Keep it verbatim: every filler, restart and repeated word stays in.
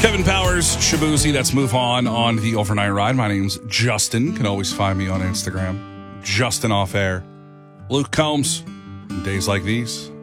Kevin Powers, Shabuzi, that's Move On on the Overnight Ride. My name's Justin. You can always find me on Instagram. Justin Off Air. Luke Combs, Days Like These.